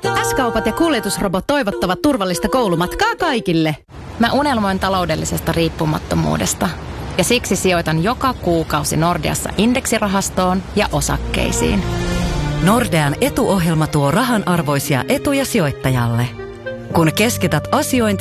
S-kaupat ja kuljetusrobot toivottavat turvallista koulumatkaa kaikille. Mä unelmoin taloudellisesta riippumattomuudesta. Ja siksi sijoitan joka kuukausi Nordeassa indeksirahastoon ja osakkeisiin. Nordean etuohjelma tuo rahan arvoisia etuja sijoittajalle. Kun keskität asiointi